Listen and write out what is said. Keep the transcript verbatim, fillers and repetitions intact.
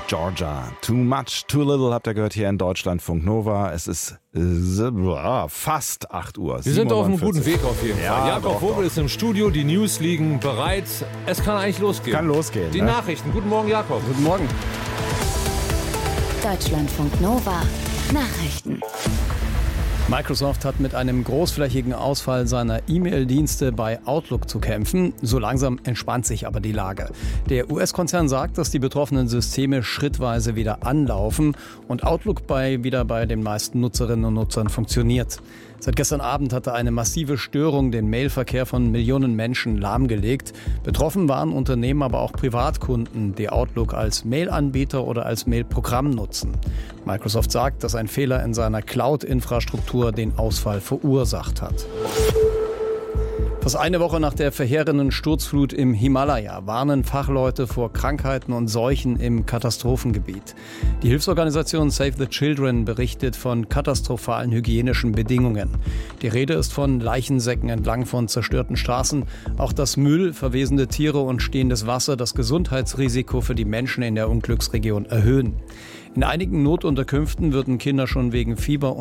Georgia. Too much, too little habt ihr gehört hier in Deutschlandfunk Nova. Es ist äh, fast acht Uhr. Wir sind auf einem guten Weg auf jeden ja, Fall. Jakob Vogel ist im Studio, die News liegen bereit. Es kann eigentlich losgehen. Kann losgehen. Die ne? Nachrichten. Guten Morgen, Jakob. Guten Morgen. Deutschlandfunk Nova. Nachrichten. Microsoft hat mit einem großflächigen Ausfall seiner E-Mail-Dienste bei Outlook zu kämpfen. So langsam entspannt sich aber die Lage. Der U S-Konzern sagt, dass die betroffenen Systeme schrittweise wieder anlaufen und Outlook bei, wieder bei den meisten Nutzerinnen und Nutzern funktioniert. Seit gestern Abend hatte eine massive Störung den Mailverkehr von Millionen Menschen lahmgelegt. Betroffen waren Unternehmen, aber auch Privatkunden, die Outlook als Mail-Anbieter oder als Mail-Programm nutzen. Microsoft sagt, dass ein Fehler in seiner Cloud-Infrastruktur den Ausfall verursacht hat. Fast eine Woche nach der verheerenden Sturzflut im Himalaya warnen Fachleute vor Krankheiten und Seuchen im Katastrophengebiet. Die Hilfsorganisation Save the Children berichtet von katastrophalen hygienischen Bedingungen. Die Rede ist von Leichensäcken entlang von zerstörten Straßen. Auch das Müll, verwesende Tiere und stehendes Wasser das Gesundheitsrisiko für die Menschen in der Unglücksregion erhöhen. In einigen Notunterkünften würden Kinder schon wegen Fieber